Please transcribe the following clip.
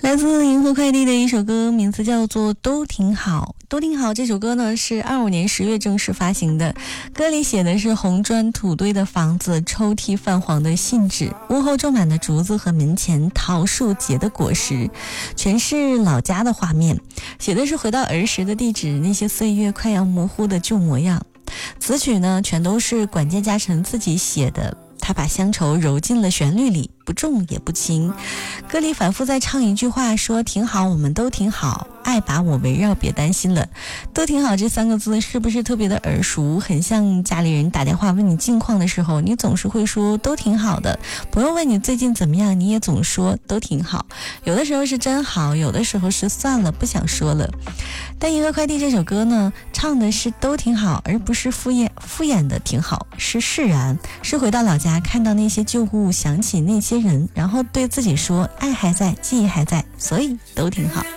来自银河快递的一首歌，名字叫做都挺好。都挺好这首歌呢是25年10月正式发行的，歌里写的是红砖土堆的房子，抽屉泛黄的信纸，屋后种满的竹子和门前桃树结的果实，全是老家的画面，写的是回到儿时的地址，那些岁月快要模糊的旧模样。词曲呢全都是管家嘉诚自己写的，他把乡愁揉进了旋律里，不重也不轻。歌里反复在唱一句话，说挺好，我们都挺好，爱把我围绕，别担心了。都挺好这3个字是不是特别的耳熟？很像家里人打电话问你近况的时候，你总是会说都挺好的。朋友问你最近怎么样，你也总说都挺好。有的时候是真好，有的时候是算了，不想说了。但银河快递这首歌呢，唱的是都挺好，而不是敷衍的挺好，是释然，是回到老家看到那些旧物，想起那些人，然后对自己说爱还在，记忆还在，所以都挺好。